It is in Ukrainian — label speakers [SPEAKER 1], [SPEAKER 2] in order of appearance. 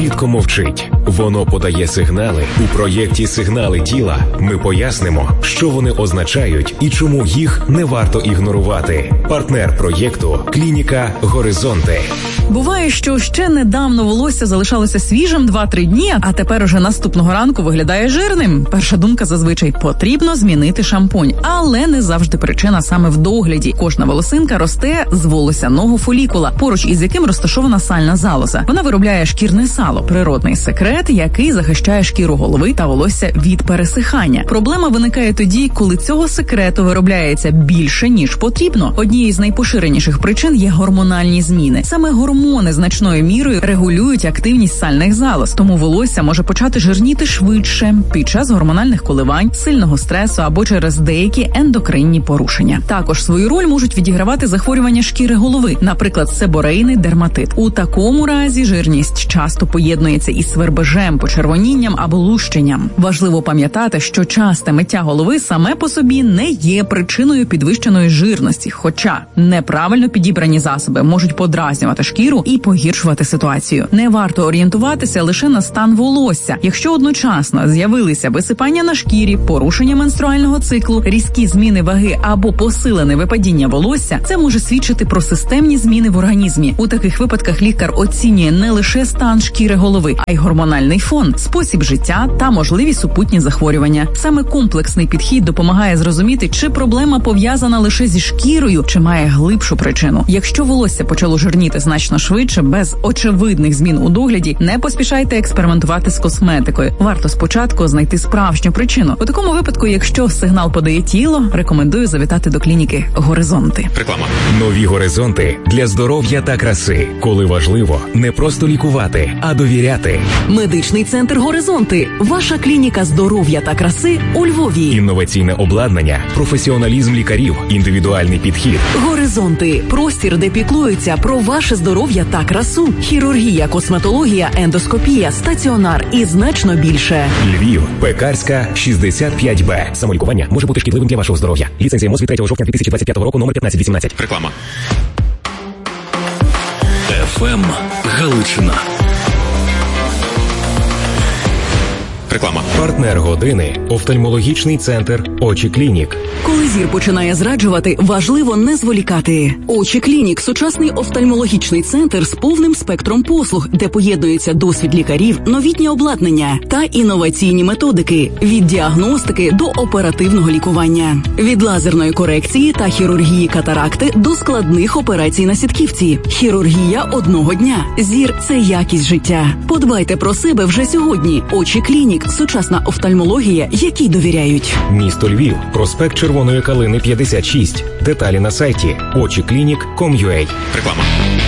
[SPEAKER 1] рідко мовчить. Воно подає сигнали. У проєкті «Сигнали тіла» ми пояснимо, що вони означають і чому їх не варто ігнорувати. Партнер проєкту – клініка «Горизонти».
[SPEAKER 2] Буває, що ще недавно волосся залишалося свіжим 2-3 дні, а тепер уже наступного ранку виглядає жирним. Перша думка зазвичай – потрібно змінити шампунь. Але не завжди причина саме в догляді. Кожна волосинка росте з волосяного фолікула, поруч із яким розташована сальна залоза. Вона виробляє шкірне сало – природний секрет, який захищає шкіру голови та волосся від пересихання. Проблема виникає тоді, коли цього секрету виробляється більше, ніж потрібно. Однією з найпоширеніших причин є гормональні зміни. Саме гормони значною мірою регулюють активність сальних залоз, тому волосся може почати жирніти швидше під час гормональних коливань, сильного стресу або через деякі ендокринні порушення. Також свою роль можуть відігравати захворювання шкіри голови, наприклад, себорейний дерматит. У такому разі жирність часто поєднується із свербежем, почервонінням або лущенням. Важливо пам'ятати, що часте миття голови саме по собі не є причиною підвищеної жирності, хоча неправильно підібрані засоби можуть подразнювати шкіру і погіршувати ситуацію. Не варто орієнтуватися лише на стан волосся. Якщо одночасно з'явилися висипання на шкірі, порушення менструального циклу, різкі зміни ваги або посилене випадіння волосся, це може свідчити про системні зміни в організмі. У таких випадках лікар оцінює не лише стан шкіри голови, а й гормональний фон, спосіб життя та можливі супутні захворювання. Саме комплексний підхід допомагає зрозуміти, чи проблема пов'язана лише зі шкірою, чи має глибшу причину. Якщо волосся почало жирніти значно швидше, без очевидних змін у догляді, не поспішайте експериментувати з косметикою. Варто спочатку знайти справжню причину. У такому випадку, якщо сигнал подає тіло, рекомендую завітати до клініки «Горизонти».
[SPEAKER 1] Реклама. Нові горизонти для здоров'я та краси. Коли важливо не просто лікувати, а довіряти.
[SPEAKER 3] Медичний центр «Горизонти». Ваша клініка здоров'я та краси у Львові.
[SPEAKER 1] Інноваційне обладнання, професіоналізм лікарів, індивідуальний підхід.
[SPEAKER 3] «Горизонти» – простір, де піклуються про ваше здоров'я та красу. Хірургія, косметологія, ендоскопія, стаціонар і значно більше.
[SPEAKER 1] Львів, Пекарська, 65Б. Самолікування може бути шкідливим для вашого здоров'я. Ліцензія МОЗ від 3 жовтня 2025 року, номер 1518. Реклама.
[SPEAKER 4] ФМ Галичина.
[SPEAKER 1] Реклама. Партнер години – офтальмологічний центр «Очі Клінік».
[SPEAKER 3] Коли зір починає зраджувати, важливо не зволікати. «Очі Клінік» – сучасний офтальмологічний центр з повним спектром послуг, де поєднується досвід лікарів, новітнє обладнання та інноваційні методики – від діагностики до оперативного лікування. Від лазерної корекції та хірургії катаракти до складних операцій на сітківці. Хірургія одного дня. Зір – це якість життя. Подбайте про себе вже сьогодні. «Очі Клінік» – сучасна офтальмологія, якій довіряють.
[SPEAKER 1] Місто Львів, проспект Червоної Калини, 56. Деталі на сайті очікlinik.com.ua. Реклама.